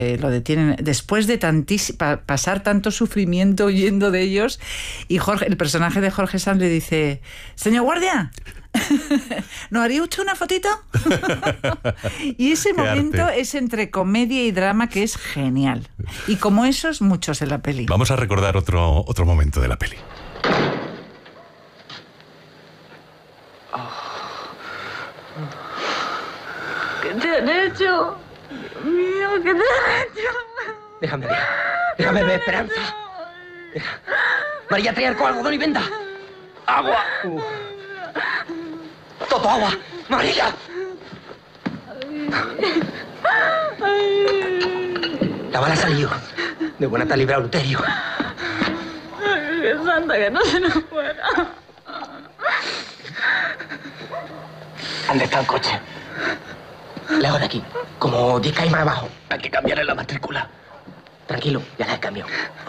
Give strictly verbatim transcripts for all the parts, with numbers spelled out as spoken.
Eh, lo detienen después de tantis, pa, pasar tanto sufrimiento huyendo de ellos, y Jorge, el personaje de Jorge Sanz le dice: señor guardia, ¿no haría usted una fotito? Y ese Qué momento arte. es entre comedia y drama, que es genial, y como esos muchos en la peli. Vamos a recordar otro, otro momento de la peli. ¿Qué te han hecho? Dios mío, ¿qué te han hecho? Déjame ver. Déjame ver, Esperanza. Deja. María, trae arco, algodón y venda. ¡Agua! Uh. ¡Toto, agua! ¡María! La bala salió. De buena te ha librado Luterio. ¡Qué santa, que no se nos fuera! ¿Dónde está el coche? Lejos de aquí. Como diez calles más abajo. Hay que cambiarle la matrícula. Tranquilo, ya la he cambiado.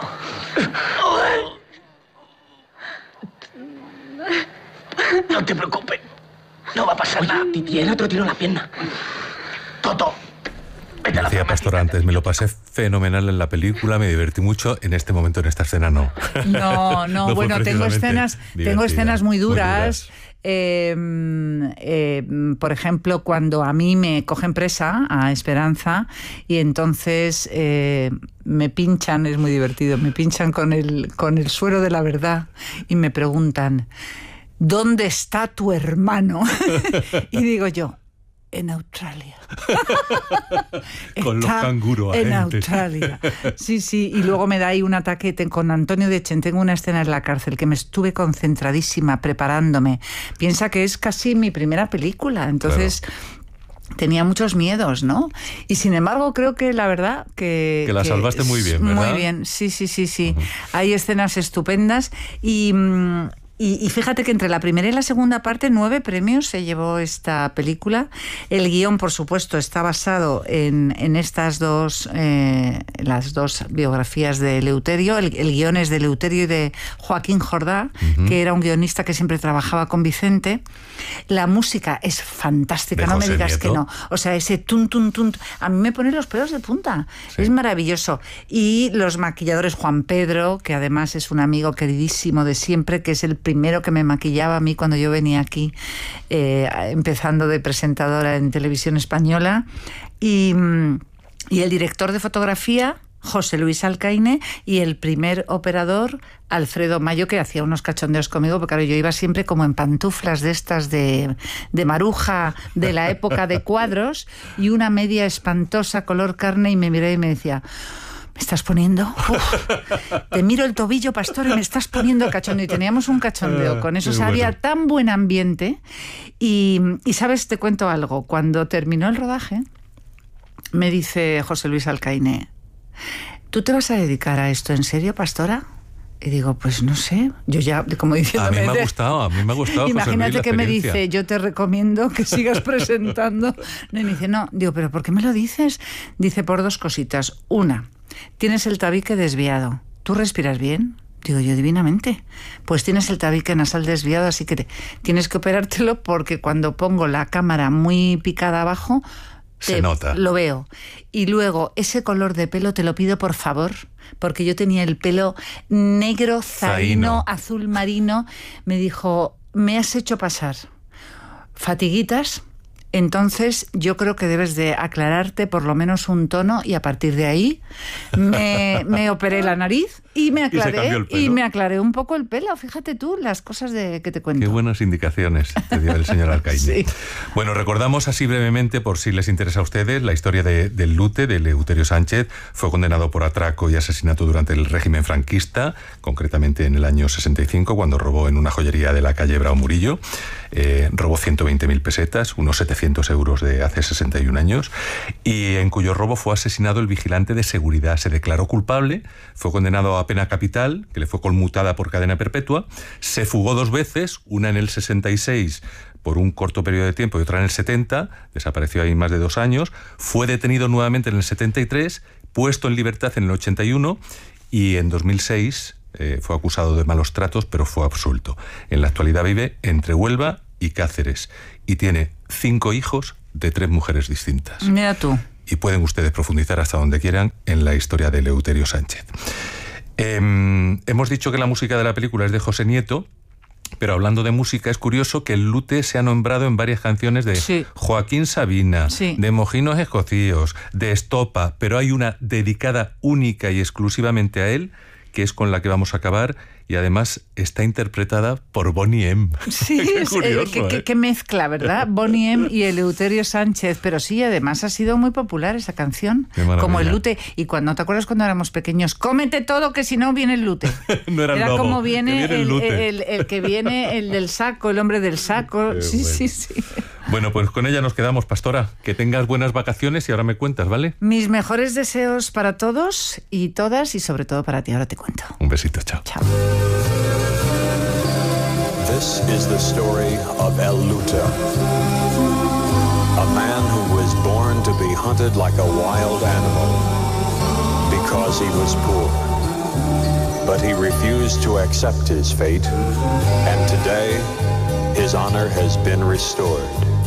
No te preocupes. No va a pasar nada. Tiene otro tiro en la pierna. Toto. Vete a la Decía farmacia. Pastor antes, me lo pasé fenomenal en la película, me divertí mucho. En este momento, en esta escena, no. No, no, No fue bueno, tengo precisamente escenas, tengo divertida, escenas muy muy duras. duras. Eh, eh, por ejemplo, cuando a mí me cogen presa, a Esperanza, y entonces eh, me pinchan, es muy divertido, me pinchan con el, con el suero de la verdad y me preguntan: ¿dónde está tu hermano? Y digo yo: en Australia. Con los Está canguros en agentes. Australia. Sí, sí. Y luego me da ahí un ataque te- con Antonio Dechen. Tengo una escena en la cárcel que me estuve concentradísima preparándome. Piensa que es casi mi primera película. Entonces... Claro. Tenía muchos miedos, ¿no? Y sin embargo creo que la verdad que... Que la salvaste muy bien, ¿verdad? Muy bien, sí, sí, sí, sí. Uh-huh. Hay escenas estupendas y... Mmm, Y, y fíjate que entre la primera y la segunda parte nueve premios se llevó esta película. El guión, por supuesto, está basado en, en estas dos, eh, las dos biografías de Eleuterio. El, el guión es de Eleuterio y de Joaquín Jordá, uh-huh. que era un guionista que siempre trabajaba con Vicente. La música es fantástica, no me digas Nieto. Que no. O sea, ese tun, tun, tun, a mí me pone los pelos de punta. Sí. Es maravilloso. Y los maquilladores, Juan Pedro, que además es un amigo queridísimo de siempre, que es el primero que me maquillaba a mí cuando yo venía aquí, eh, empezando de presentadora en Televisión Española, y, y el director de fotografía, José Luis Alcaine, y el primer operador, Alfredo Mayo, que hacía unos cachondeos conmigo, porque claro, yo iba siempre como en pantuflas de estas de, de maruja de la época de cuadros, y una media espantosa color carne, y me miré y me decía: ¿me estás poniendo? Uf, te miro el tobillo, Pastor, y me estás poniendo cachondeo. Y teníamos un cachondeo con eso. O sea, había tan buen ambiente. Y, y, ¿sabes? Te cuento algo. Cuando terminó el rodaje, me dice José Luis Alcaine: ¿tú te vas a dedicar a esto en serio, Pastora? Y digo, pues no sé, yo ya, como diciendo... A mí me ha gustado, a mí me ha gustado. Imagínate José Luis, que me dice: yo te recomiendo que sigas presentando. No, y me dice: no, digo, ¿pero por qué me lo dices? Dice: por dos cositas. Una, tienes el tabique desviado. ¿Tú respiras bien? Digo yo: divinamente. Pues tienes el tabique nasal desviado, así que te, tienes que operártelo, porque cuando pongo la cámara muy picada abajo... Se nota. Lo veo. Y luego, ese color de pelo te lo pido por favor, porque yo tenía el pelo negro, zaino, azul marino. Me dijo: me has hecho pasar fatiguitas, entonces yo creo que debes de aclararte por lo menos un tono, y a partir de ahí me, me operé la nariz y me aclaré y, y me aclaré un poco el pelo. Fíjate tú las cosas de que te cuento. Qué buenas indicaciones te dio el señor Alcaine. Sí. Bueno, recordamos así brevemente, por si les interesa a ustedes, la historia de, del Lute, de Eleuterio Sánchez. Fue condenado por atraco y asesinato durante el régimen franquista, concretamente en el año sesenta y cinco, cuando robó en una joyería de la calle Bravo Murillo. Eh, robó ciento veinte mil pesetas, unos setecientos euros de hace sesenta y un años, y en cuyo robo fue asesinado el vigilante de seguridad. Se declaró culpable, fue condenado a pena capital, que le fue conmutada por cadena perpetua. Se fugó dos veces, una en el sesenta y seis por un corto periodo de tiempo y otra en el setenta, desapareció ahí más de dos años. Fue detenido nuevamente en el setenta y tres, puesto en libertad en el ochenta y uno, y en dos mil seis eh, fue acusado de malos tratos, pero fue absuelto. En la actualidad vive entre Huelva y Cáceres, y tiene cinco hijos de tres mujeres distintas. Mira tú. y pueden ustedes profundizar hasta donde quieran en la historia de Eleuterio Sánchez. Eh, hemos dicho que la música de la película es de José Nieto, pero hablando de música, es curioso que el lute se ha nombrado en varias canciones de sí. Joaquín Sabina, sí. de Mojinos Escocíos, de Estopa, pero hay una dedicada única y exclusivamente a él, que es con la que vamos a acabar, y además está interpretada por Boney M. Sí, qué, curioso, eh, qué, ¿eh? qué mezcla, ¿verdad? Boney M y Eleuterio Sánchez, pero sí, además ha sido muy popular esa canción, como el lute. Y cuando, ¿te acuerdas cuando éramos pequeños? Cómete todo, que si no viene el lute. No era, era el lobo, como viene, viene el, el, lute. El, el, el que viene, el del saco, el hombre del saco. Qué sí, bueno. sí, sí. Bueno, pues con ella nos quedamos, Pastora. Que tengas buenas vacaciones y ahora me cuentas, ¿vale? Mis mejores deseos para todos y todas, y sobre todo para ti. Ahora te cuento. Un besito, chao. Chao. This is the story of El Lute, a man who was born to be hunted like a wild animal because he was poor. But he refused to accept his fate, and today his honor has been restored.